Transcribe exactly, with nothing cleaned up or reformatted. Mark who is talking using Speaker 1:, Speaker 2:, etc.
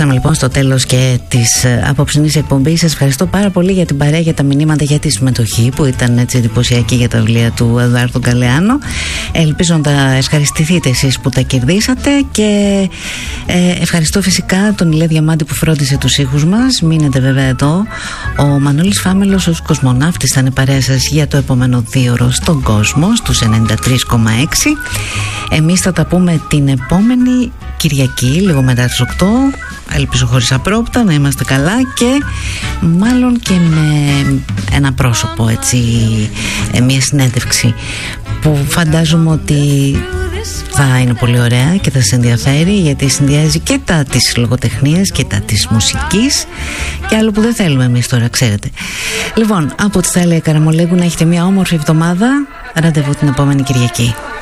Speaker 1: Φτάσαμε λοιπόν στο τέλος και της απόψινής εκπομπής. Σας ευχαριστώ πάρα πολύ για την παρέα, για τα μηνύματα, για τη συμμετοχή που ήταν έτσι εντυπωσιακή για τα βιβλία του Εδουάρδου Γκαλεάνο. Ελπίζω να τα ευχαριστηθείτε εσείς που τα κερδίσατε και ε, ευχαριστώ φυσικά τον Ηλία Διαμάντη που φρόντισε τους ήχους μας. Μείνετε βέβαια εδώ. Ο Μανώλης Φάμελος ως κοσμοναύτης θα είναι παρέα σας για το επόμενο δίωρο στον κόσμο, στους ενενήντα τρία κόμμα έξι. Εμείς θα τα πούμε την επόμενη Κυριακή, λίγο μετά τις οκτώ. Ελπίζω χωρίς απρόπτα, να είμαστε καλά και μάλλον και με ένα πρόσωπο, έτσι, μια συνέντευξη που φαντάζομαι ότι θα είναι πολύ ωραία και θα σας ενδιαφέρει, γιατί συνδυάζει και τα της λογοτεχνίας και τα της μουσικής και άλλο που δεν θέλουμε εμείς τώρα, ξέρετε. Λοιπόν, από τη Θάλια Καραμολέγκου να έχετε μια όμορφη εβδομάδα. Ραντεβού την επόμενη Κυριακή.